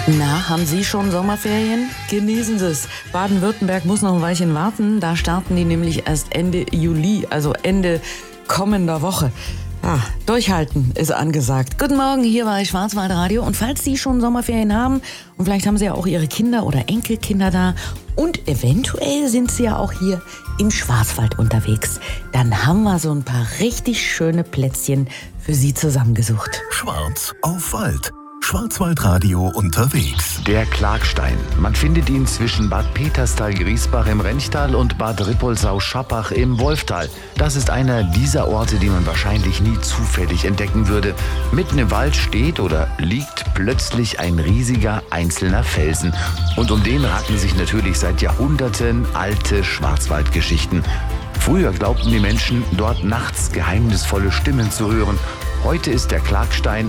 Na, haben Sie schon Sommerferien? Genießen Sie es. Baden-Württemberg muss noch ein Weilchen warten. Da starten die nämlich erst Ende Juli, also Ende kommender Woche. Durchhalten ist angesagt. Guten Morgen, hier war Schwarzwaldradio. Und falls Sie schon Sommerferien haben, und vielleicht haben Sie ja auch Ihre Kinder oder Enkelkinder da, und eventuell sind Sie ja auch hier im Schwarzwald unterwegs, dann haben wir so ein paar richtig schöne Plätzchen für Sie zusammengesucht. Schwarz auf Wald. Schwarzwaldradio unterwegs. Der Klagstein. Man findet ihn zwischen Bad Peterstal-Griesbach im Renchtal und Bad Rippoldsau-Schappach im Wolftal. Das ist einer dieser Orte, die man wahrscheinlich nie zufällig entdecken würde. Mitten im Wald steht oder liegt plötzlich ein riesiger einzelner Felsen. Und um den ranken sich natürlich seit Jahrhunderten alte Schwarzwaldgeschichten. Früher glaubten die Menschen, dort nachts geheimnisvolle Stimmen zu hören. Heute ist der Klagstein